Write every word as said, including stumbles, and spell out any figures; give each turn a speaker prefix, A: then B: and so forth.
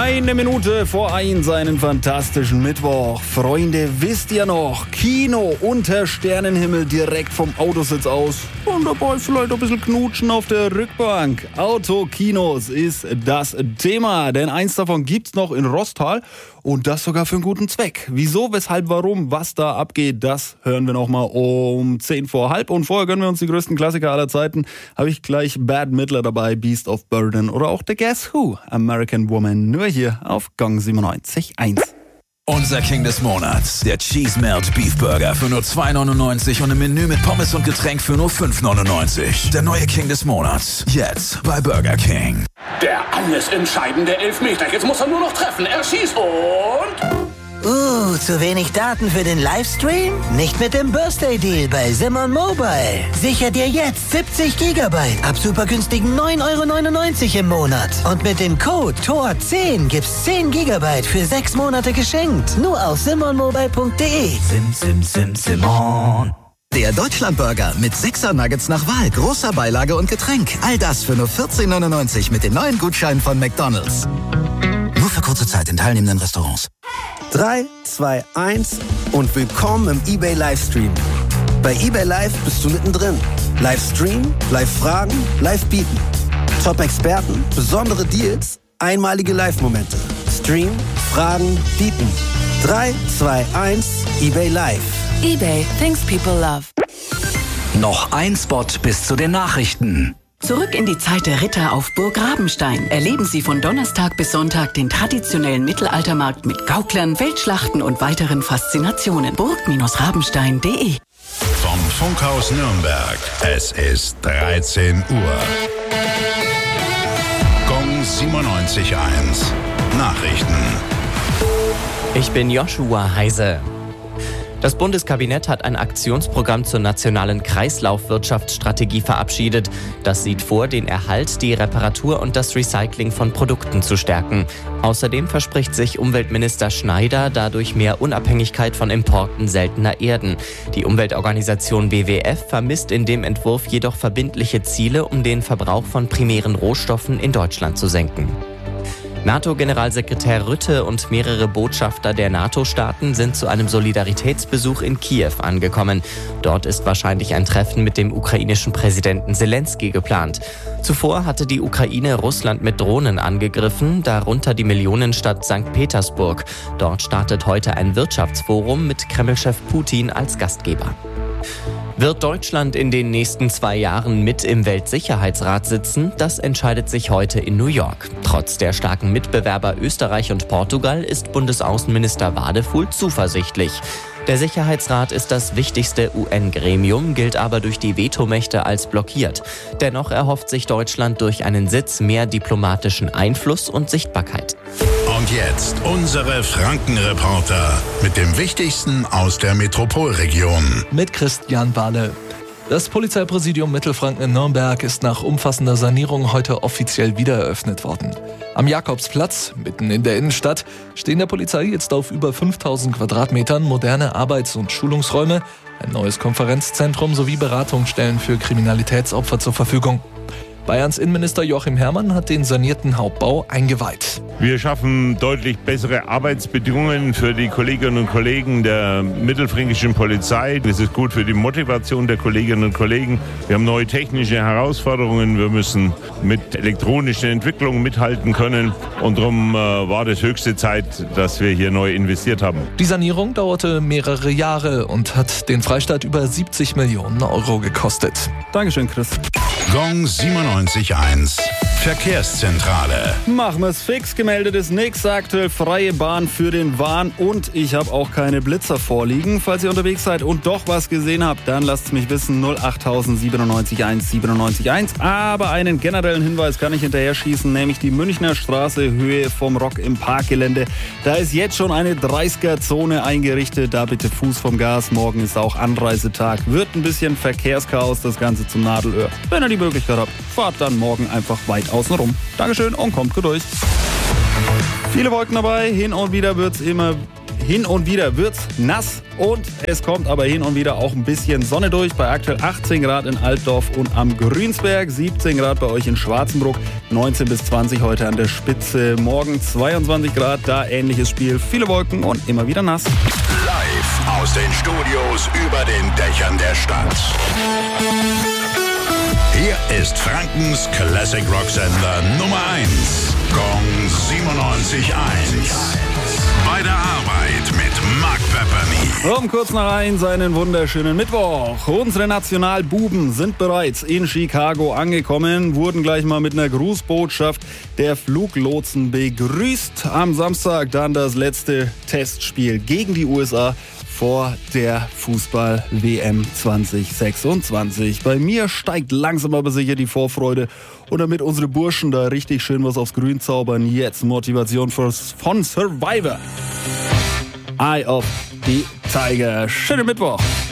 A: Eine Minute vor eins, einen fantastischen Mittwoch. Freunde, wisst ihr noch? Kino unter Sternenhimmel direkt vom Autositz aus. Und dabei vielleicht ein bisschen knutschen auf der Rückbank. Autokinos ist das Thema, denn eins davon gibt's noch in Rostal. Und das sogar für einen guten Zweck. Wieso, weshalb, warum, was da abgeht, das hören wir nochmal um zehn vor halb. Und vorher gönnen wir uns die größten Klassiker aller Zeiten. Habe ich gleich Bad Midler dabei, Beast of Burden oder auch The Guess Who, American Woman. Nur hier auf Gong siebenundneunzig Komma eins.
B: Unser King des Monats, der Cheese Melt Beef Burger für nur zwei neunundneunzig und ein Menü mit Pommes und Getränk für nur fünf neunundneunzig. Der neue King des Monats, jetzt bei Burger King.
C: Der alles entscheidende Elfmeter, jetzt muss er nur noch treffen. Er schießt und...
D: Uh, zu wenig Daten für den Livestream? Nicht mit dem Birthday Deal bei Simon Mobile. Sicher dir jetzt siebzig Gigabyte ab super günstigen neun Euro neunundneunzig im Monat. Und mit dem Code T O R zehn gibt's zehn Gigabyte für sechs Monate geschenkt. Nur auf simon mobile punkt de.
B: Sim, sim, sim, Simon.
E: Der Deutschlandburger mit sechser Nuggets nach Wahl, großer Beilage und Getränk. All das für nur vierzehn neunundneunzig mit den neuen Gutscheinen von McDonald's. Nur für kurze Zeit in teilnehmenden Restaurants.
F: drei, zwei, eins und willkommen im eBay Livestream. Bei eBay Live bist du mittendrin. Livestream, Live-Fragen, Live-Bieten. Top-Experten, besondere Deals, einmalige Live-Momente. Stream, Fragen, Bieten. drei, zwei, eins, eBay Live.
G: eBay, things people love.
B: Noch ein Spot bis zu den Nachrichten.
G: Zurück in die Zeit der Ritter auf Burg Rabenstein. Erleben Sie von Donnerstag bis Sonntag den traditionellen Mittelaltermarkt mit Gauklern, Feldschlachten und weiteren Faszinationen. burg Rabenstein punkt de.
H: Vom Funkhaus Nürnberg. Es ist dreizehn Uhr. Gong siebenundneunzig Komma eins. Nachrichten.
I: Ich bin Joshua Heise. Das Bundeskabinett hat ein Aktionsprogramm zur nationalen Kreislaufwirtschaftsstrategie verabschiedet. Das sieht vor, den Erhalt, die Reparatur und das Recycling von Produkten zu stärken. Außerdem verspricht sich Umweltminister Schneider dadurch mehr Unabhängigkeit von Importen seltener Erden. Die Umweltorganisation W W F vermisst in dem Entwurf jedoch verbindliche Ziele, um den Verbrauch von primären Rohstoffen in Deutschland zu senken. NATO-Generalsekretär Rutte und mehrere Botschafter der NATO-Staaten sind zu einem Solidaritätsbesuch in Kiew angekommen. Dort ist wahrscheinlich ein Treffen mit dem ukrainischen Präsidenten Zelensky geplant. Zuvor hatte die Ukraine Russland mit Drohnen angegriffen, darunter die Millionenstadt Sankt Petersburg. Dort startet heute ein Wirtschaftsforum mit Kreml-Chef Putin als Gastgeber. Wird Deutschland in den nächsten zwei Jahren mit im Weltsicherheitsrat sitzen? Das entscheidet sich heute in New York. Trotz der starken Mitbewerber Österreich und Portugal ist Bundesaußenminister Wadefuhl zuversichtlich. Der Sicherheitsrat ist das wichtigste U N-Gremium, gilt aber durch die Vetomächte als blockiert. Dennoch erhofft sich Deutschland durch einen Sitz mehr diplomatischen Einfluss und Sichtbarkeit.
H: Und jetzt unsere Franken-Reporter mit dem Wichtigsten aus der Metropolregion.
J: Mit Christian Wahle. Das Polizeipräsidium Mittelfranken in Nürnberg ist nach umfassender Sanierung heute offiziell wieder eröffnet worden. Am Jakobsplatz, mitten in der Innenstadt, stehen der Polizei jetzt auf über fünftausend Quadratmetern moderne Arbeits- und Schulungsräume, ein neues Konferenzzentrum sowie Beratungsstellen für Kriminalitätsopfer zur Verfügung. Bayerns Innenminister Joachim Herrmann hat den sanierten Hauptbau eingeweiht.
K: Wir schaffen deutlich bessere Arbeitsbedingungen für die Kolleginnen und Kollegen der mittelfränkischen Polizei. Das ist gut für die Motivation der Kolleginnen und Kollegen. Wir haben neue technische Herausforderungen. Wir müssen mit elektronischen Entwicklungen mithalten können. Und darum äh, war das höchste Zeit, dass wir hier neu investiert haben.
J: Die Sanierung dauerte mehrere Jahre und hat den Freistaat über siebzig Millionen Euro gekostet.
A: Dankeschön, Chris.
H: Gong siebenundneunzig Komma eins. Verkehrszentrale.
A: Machen wir's fix, gemeldet ist nix. Aktuell freie Bahn für den Wahn und ich habe auch keine Blitzer vorliegen. Falls ihr unterwegs seid und doch was gesehen habt, dann lasst es mich wissen. null acht siebenundneunzig Komma eins siebenundneunzig Komma eins. Aber einen generellen Hinweis kann ich hinterher schießen, nämlich die Münchner Straße, Höhe vom Rock im Parkgelände. Da ist jetzt schon eine dreißiger-Zone eingerichtet. Da bitte Fuß vom Gas. Morgen ist auch Anreisetag. Wird ein bisschen Verkehrschaos, das Ganze zum Nadelöhr. Wenn ihr die Möglichkeit habt, fahrt dann morgen einfach weit außen rum. Dankeschön und kommt gut durch. Viele Wolken dabei, hin und wieder wird's immer hin und wieder wird's nass und es kommt aber hin und wieder auch ein bisschen Sonne durch. Bei aktuell achtzehn Grad in Altdorf und am Grünsberg, siebzehnEit bei euch in Schwarzenbruck, neunzehn bis zwanzig heute an der Spitze. Morgen zweiundzwanzig Grad, da ähnliches Spiel, viele Wolken und immer wieder nass.
H: Live aus den Studios über den Dächern der Stadt. Hier ist Frankens Classic Rock Sender Nummer eins. Gong siebenundneunzig Komma eins. Bei der Arbeit mit Mark Pepperny.
A: Um kurz nach eins einen wunderschönen Mittwoch. Unsere Nationalbuben sind bereits in Chicago angekommen, wurden gleich mal mit einer Grußbotschaft der Fluglotsen begrüßt. Am Samstag dann das letzte Testspiel gegen die U S A vor der Fußball-W M zwanzig sechsundzwanzig. Bei mir steigt langsam aber sicher die Vorfreude. Und damit unsere Burschen da richtig schön was aufs Grün zaubern, jetzt Motivation von Survivor. Eye of the Tiger. Schönen Mittwoch.